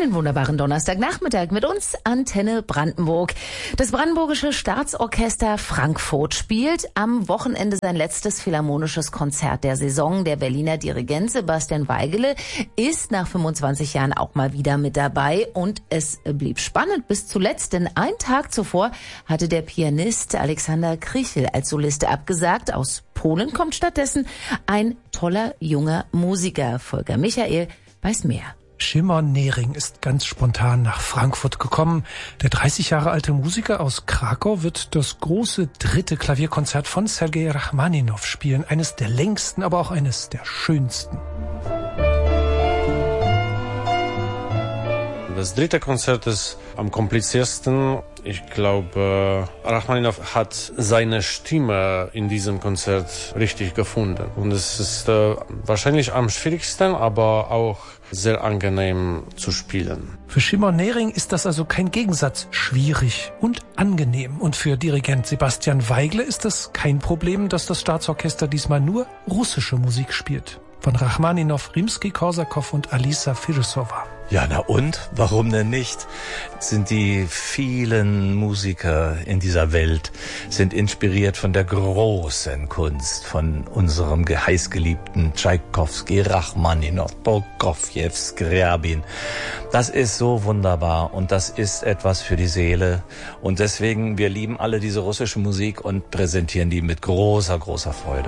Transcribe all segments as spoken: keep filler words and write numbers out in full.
Einen wunderbaren Donnerstagnachmittag mit uns, Antenne Brandenburg. Das Brandenburgische Staatsorchester Frankfurt spielt am Wochenende sein letztes philharmonisches Konzert der Saison. Der Berliner Dirigent Sebastian Weigele ist nach fünfundzwanzig Jahren auch mal wieder mit dabei und es blieb spannend bis zuletzt, denn einen Tag zuvor hatte der Pianist Alexander Krichel als Soliste abgesagt. Aus Polen kommt stattdessen ein toller junger Musiker. Volker Michael weiß mehr. Szymon Nering ist ganz spontan nach Frankfurt gekommen. Der dreißig Jahre alte Musiker aus Krakau wird das große dritte Klavierkonzert von Sergei Rachmaninow spielen. Eines der längsten, aber auch eines der schönsten. Das dritte Konzert ist am kompliziertesten. Ich glaube, Rachmaninow hat seine Stimme in diesem Konzert richtig gefunden. Und es ist äh, wahrscheinlich am schwierigsten, aber auch sehr angenehm zu spielen. Für Szymon Nering ist das also kein Gegensatz, schwierig und angenehm. Und für Dirigent Sebastian Weigele ist es kein Problem, dass das Staatsorchester diesmal nur russische Musik spielt. Von Rachmaninow, Rimsky-Korsakow und Alisa Firsova. Ja, na und? Warum denn nicht? Sind die vielen Musiker in dieser Welt, sind inspiriert von der großen Kunst, von unserem heißgeliebten Tschaikowski, Rachmaninow, Prokofjew, Skriabin. Das ist so wunderbar und das ist etwas für die Seele. Und deswegen, wir lieben alle diese russische Musik und präsentieren die mit großer, großer Freude.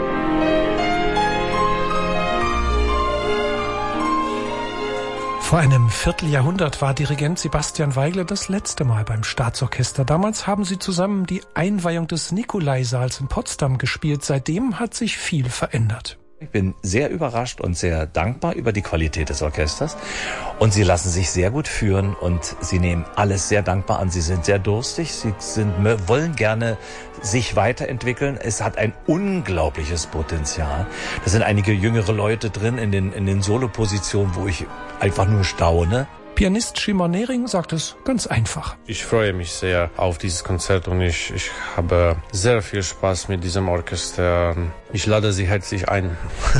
Vor einem Vierteljahrhundert war Dirigent Sebastian Weigele das letzte Mal beim Staatsorchester. Damals haben sie zusammen die Einweihung des Nikolaisaals in Potsdam gespielt. Seitdem hat sich viel verändert. Ich bin sehr überrascht und sehr dankbar über die Qualität des Orchesters. Und sie lassen sich sehr gut führen und sie nehmen alles sehr dankbar an. Sie sind sehr durstig, sie sind, wollen gerne sich weiterentwickeln. Es hat ein unglaubliches Potenzial. Da sind einige jüngere Leute drin in den, in den Solopositionen, wo ich einfach nur staune. Pianist Szymon Nering sagt es ganz einfach. Ich freue mich sehr auf dieses Konzert und ich, ich habe sehr viel Spaß mit diesem Orchester. Ich lade Sie herzlich ein.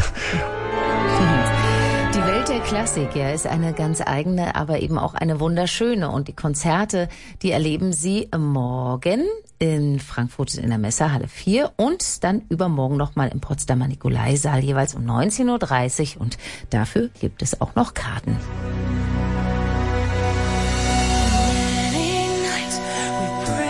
Die Welt der Klassik, ja, ist eine ganz eigene, aber eben auch eine wunderschöne. Und die Konzerte, die erleben Sie morgen in Frankfurt in der Messehalle vier und dann übermorgen nochmal im Potsdamer Nikolaisaal, jeweils um neunzehn Uhr dreißig. Und dafür gibt es auch noch Karten.